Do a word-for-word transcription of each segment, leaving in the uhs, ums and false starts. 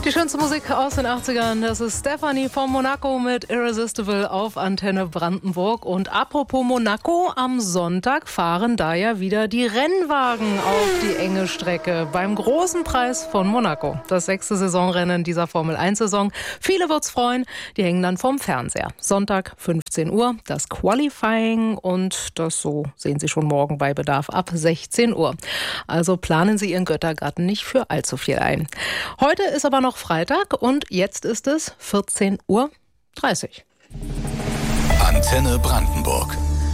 Die schönste Musik aus den achtzigern, das ist Stefanie von Monaco mit Irresistible auf Antenne Brandenburg. Und apropos Monaco, am Sonntag fahren da ja wieder die Rennwagen auf die enge Strecke beim großen Preis von Monaco. Das sechste Saisonrennen dieser Formel eins Saison. Viele wird's freuen, die hängen dann vorm Fernseher. Sonntag fünfzehn Uhr, das Qualifying und das, so sehen Sie schon morgen bei Bedarf, ab sechzehn Uhr. Also planen Sie Ihren Göttergarten nicht für allzu viel ein. Heute ist aber noch Freitag und jetzt ist es vierzehn Uhr dreißig. Antenne Brandenburg.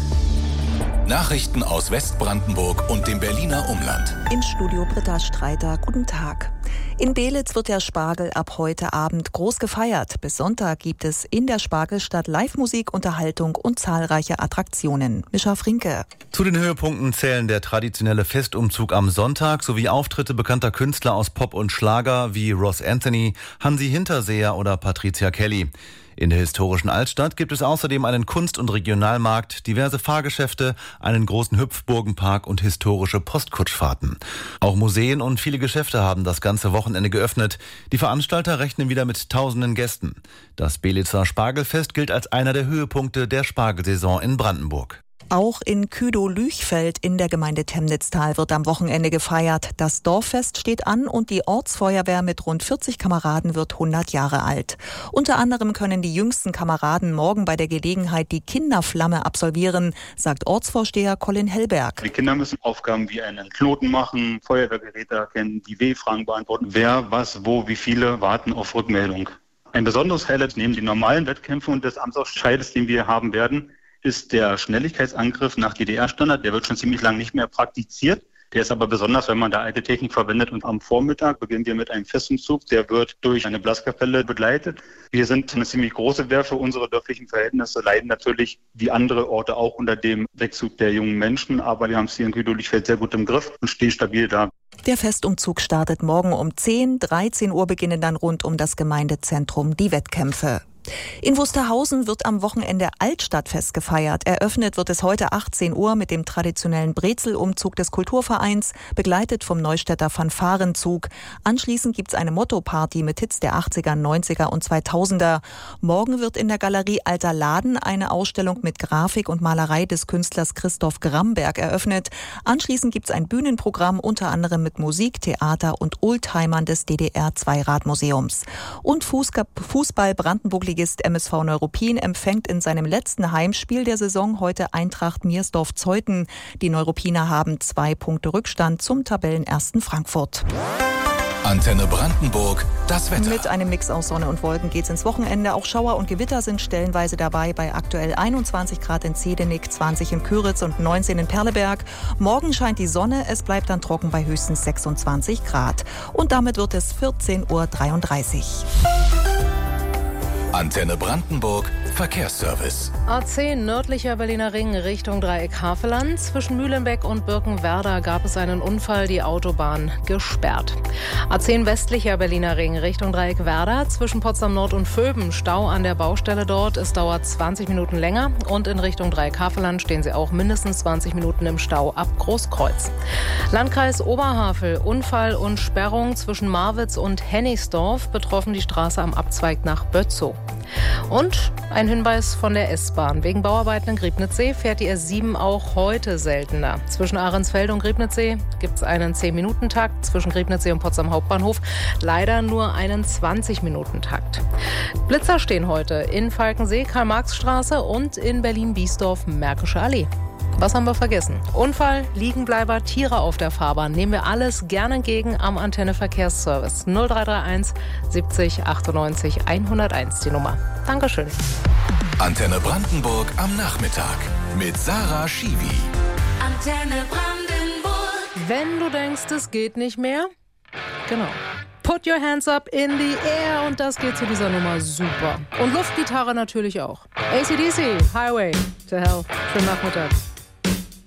Nachrichten aus Westbrandenburg und dem Berliner Umland. Im Studio Britta Streiter. Guten Tag. In Belitz wird der Spargel ab heute Abend groß gefeiert. Bis Sonntag gibt es in der Spargelstadt Live-Musik, Unterhaltung und zahlreiche Attraktionen. Mischa Frinke. Zu den Höhepunkten zählen der traditionelle Festumzug am Sonntag sowie Auftritte bekannter Künstler aus Pop und Schlager wie Ross Anthony, Hansi Hinterseher oder Patricia Kelly. In der historischen Altstadt gibt es außerdem einen Kunst- und Regionalmarkt, diverse Fahrgeschäfte, einen großen Hüpfburgenpark und historische Postkutschfahrten. Auch Museen und viele Geschäfte haben das ganze Wochenende geöffnet. Die Veranstalter rechnen wieder mit tausenden Gästen. Das Belitzer Spargelfest gilt als einer der Höhepunkte der Spargelsaison in Brandenburg. Auch in Küdow-Lüchfeld in der Gemeinde Temnitztal wird am Wochenende gefeiert. Das Dorffest steht an und die Ortsfeuerwehr mit rund vierzig Kameraden wird hundert Jahre alt. Unter anderem können die jüngsten Kameraden morgen bei der Gelegenheit die Kinderflamme absolvieren, sagt Ortsvorsteher Colin Hellberg. Die Kinder müssen Aufgaben wie einen Knoten machen, Feuerwehrgeräte erkennen, die W-Fragen beantworten. Wer, was, wo, wie viele warten auf Rückmeldung. Ein besonderes Highlight neben den normalen Wettkämpfen und des Amtsausscheides, den wir haben werden, ist der Schnelligkeitsangriff nach D D R-Standard. Der wird schon ziemlich lange nicht mehr praktiziert. Der ist aber besonders, wenn man da alte Technik verwendet. Und am Vormittag beginnen wir mit einem Festumzug. Der wird durch eine Blaskapelle begleitet. Wir sind eine ziemlich große Wehr für unsere dörflichen Verhältnisse, leiden natürlich wie andere Orte auch unter dem Wegzug der jungen Menschen. Aber wir haben es hier in Küdow-Lüchfeld sehr gut im Griff und stehen stabil da. Der Festumzug startet morgen um zehn, dreizehn Uhr beginnen dann rund um das Gemeindezentrum die Wettkämpfe. In Wusterhausen wird am Wochenende Altstadtfest gefeiert. Eröffnet wird es heute achtzehn Uhr mit dem traditionellen Brezelumzug des Kulturvereins, begleitet vom Neustädter Fanfarenzug. Anschließend gibt's eine Motto-Party mit Hits der achtziger, neunziger und zweitausender. Morgen wird in der Galerie Alter Laden eine Ausstellung mit Grafik und Malerei des Künstlers Christoph Gramberg eröffnet. Anschließend gibt's ein Bühnenprogramm, unter anderem mit Musik, Theater und Oldtimern des D D R-Zweiradmuseums. Und Fußball Brandenburg M S V Neuruppin empfängt in seinem letzten Heimspiel der Saison heute Eintracht Miersdorf-Zeuthen. Die Neuruppiner haben zwei Punkte Rückstand zum Tabellenersten Frankfurt. Antenne Brandenburg, das Wetter. Mit einem Mix aus Sonne und Wolken geht's ins Wochenende. Auch Schauer und Gewitter sind stellenweise dabei bei aktuell einundzwanzig Grad in Zedenick, zwanzig in Küritz und neunzehn in Perleberg. Morgen scheint die Sonne, es bleibt dann trocken bei höchstens sechsundzwanzig Grad. Und damit wird es vierzehn Uhr dreiunddreißig. Antenne Brandenburg, Verkehrsservice. A zehn nördlicher Berliner Ring Richtung Dreieck Havelland. Zwischen Mühlenbeck und Birkenwerder gab es einen Unfall, die Autobahn gesperrt. A zehn westlicher Berliner Ring Richtung Dreieck Werder. Zwischen Potsdam Nord und Vöben Stau an der Baustelle dort. Es dauert zwanzig Minuten länger. Und in Richtung Dreieck Havelland stehen Sie auch mindestens zwanzig Minuten im Stau ab Großkreuz. Landkreis Oberhavel. Unfall und Sperrung zwischen Marwitz und Hennigsdorf. Betroffen die Straße am Abzweig nach Bötzow. Und ein Hinweis von der S-Bahn. Wegen Bauarbeiten in Griebnitzsee fährt die S sieben auch heute seltener. Zwischen Ahrensfelde und Griebnitzsee gibt es einen zehn-Minuten-Takt. Zwischen Griebnitzsee und Potsdam Hauptbahnhof leider nur einen zwanzig-Minuten-Takt. Blitzer stehen heute in Falkensee, Karl-Marx-Straße und in Berlin-Biesdorf, Märkische Allee. Was haben wir vergessen? Unfall, Liegenbleiber, Tiere auf der Fahrbahn. Nehmen wir alles gerne entgegen am Antenne Verkehrsservice. null drei drei eins siebzig achtundneunzig hunderteins die Nummer. Dankeschön. Antenne Brandenburg am Nachmittag mit Sarah Schiwi. Antenne Brandenburg. Wenn du denkst, es geht nicht mehr, genau. Put your hands up in the air und das geht zu dieser Nummer super. Und Luftgitarre natürlich auch. A C D C, Highway to Hell. Schönen Nachmittag.